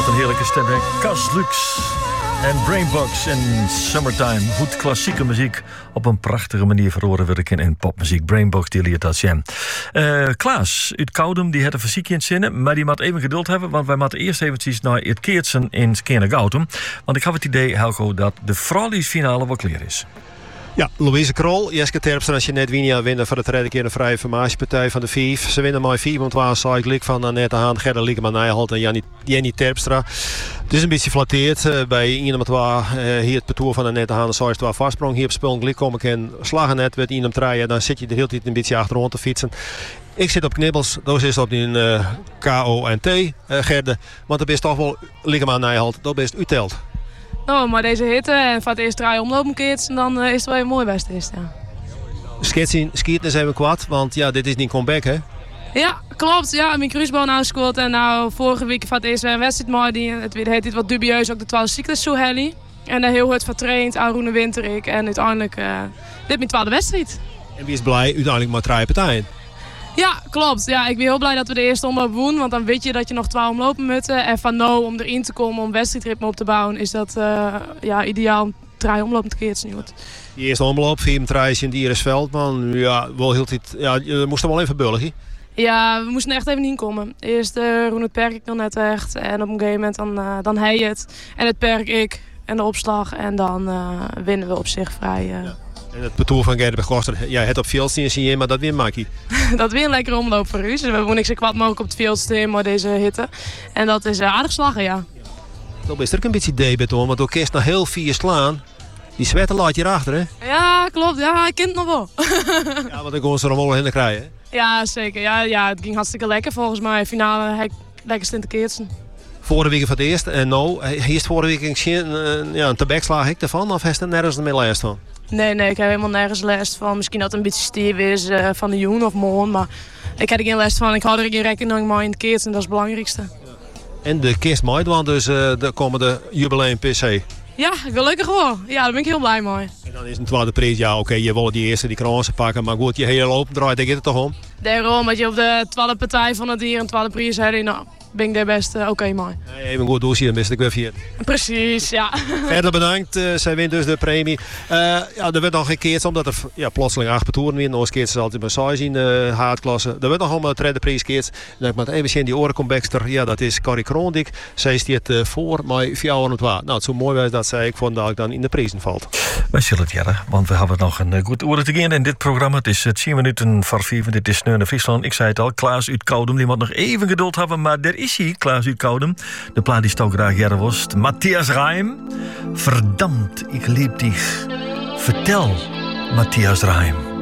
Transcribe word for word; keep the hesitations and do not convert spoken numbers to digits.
Wat een heerlijke stem, hè? Cas Lux en Brainbox en Summertime. Goed klassieke muziek op een prachtige manier verhoren werken in popmuziek. Brainbox, die leert dat jam. Uh, Klaas uit Koudem, die had een fysiek in het zinnen, maar die moet even geduld hebben, want wij moeten eerst eventjes naar het Keertsen in Skene-Goutem. Want ik heb het idee, Helco, dat de vrouwliesfinale wel klaar is. Ja, Louise Krol, Jeske Terpstra, als je net Winia winnen voor de tweede keer een vrije formatiepartij van de vijf. Ze winnen maar vier, want waar zei ik lik van Annette Haan, Gerda Liekema Nijholt en Jenny, Jenny Terpstra. Het is een beetje flatteerd. Uh, bij iemand met waar uh, hier het parcours van Annette Haan, zoals het waar vastsprong hier op spul gelijk kom ik en slagen net met iemand draaien, dan zit je de hele tijd een beetje achterom te fietsen. Ik zit op knibbels, dus is op die uh, K O en T, uh, Gerde, want dat is toch wel Liekema Nijholt, dat is uteld. Nou, maar deze hitte en voor het eerst draaien omlopen keert, dan uh, is het wel een mooi best is. Ja. Skitsen, skieten is even kwad, want ja, dit is niet comeback, hè? Ja, klopt. Ja, mijn cruisebaan aangescoord en nou vorige week voor het eerst een wedstrijd maar die het weer heet dit wat dubieus ook de twaalf cyclus zo heli en daar heel hard vertraind, Arune Winterik en uiteindelijk uh, dit mijn twaalfde wedstrijd. En wie is blij uiteindelijk maar drie partijen? Ja, klopt. Ja, ik ben heel blij dat we de eerste omloop woen. Want dan weet je dat je nog twaalf omlopen moet. En van nou, om erin te komen, om wedstrijdritme op te bouwen, is dat uh, ja, ideaal om drie omlopen te keertsen. Die eerste omloop, vier met in Iris Veldman. Ja, wel heel tijd, ja, je moest er wel even bullen. Ja, we moesten echt even niet komen. Eerst uh, Roen het perk ik nog net echt. En op een gegeven moment dan, uh, dan hij het. En het perk ik. En de opslag. En dan uh, winnen we op zich vrij. Uh. Ja. En het parcours van Gerda Goster, ja, het op Veldstien zie je, maar dat weer maak je. Dat weer een lekkere omloop voor u. Dus we hebben niks zo kwad mogelijk op het Veldstien, maar deze hitte. En dat is uh, aardig slagen, ja. Dan is er ook een beetje debet hoor, want door kerst nog heel vier slaan. Die zwetten laat je erachter, hè? Ja, klopt. Ja, ik ken het nog wel. Ja, want dan gaan ze er wel in krijgen, hè? Ja, zeker. Ja, ja, het ging hartstikke lekker volgens mij. Finale, hij lekker stint te keertsen. Vorige week voor het eerst. En nou, hij is vorige week een, uh, ja, een tabakslaag ik ervan, of heeft er nergens meer last van? Nee, nee, ik heb helemaal nergens last van. Misschien dat het een beetje stief is uh, van de joen of morgen, maar ik heb er geen last van. Ik hou er geen rekening mee in de keertsen, dat is het belangrijkste. Ja. En de kerstmaand, want dus uh, de komende jubileum P C. Ja, gelukkig wel. Ja, daar ben ik heel blij mee. En dan is het tweede prijs, ja oké, okay, je wil die eerste die kransen pakken, maar goed, je hele loop draait, daar gaat het toch om? Daarom, dat je op de twaalfde partij van het dier een twaalfde prijs hebt, nou, ben ik daar best uh, oké okay mee. Nee, even goed doorzie, dan mis ik weer vier. Precies, ja. Verder bedankt, uh, zij wint dus de premie. Uh, ja, er werd nog geen keertje, omdat er ja, plotseling acht toeren weer. Nog eens altijd bij saai zien, de uh, haatklasse. Er werd nog allemaal een tweede prijs keertje. En ik moet even zien, die orencombekster, ja, dat is Corrie Kroondik. Zij is het uh, voor, maar vier jaar het waar. Nou, het zo mooi was dat zij ik vond dat ik dan in de prijzen valt. Wij zullen het jaren, want we hebben nog een uh, goed oren te gaan in dit programma. Het is uh, tien minuten voor vier, dit is Neune Friesland. Ik zei het al, Klaas uit Koudem, die moet nog even geduld hebben, maar daar is hij, Klaas uit Koudem. De plaat die stok graag jaren was. Matthias Reim. Verdammt, ik lieb dich. Vertel, Matthias Reim.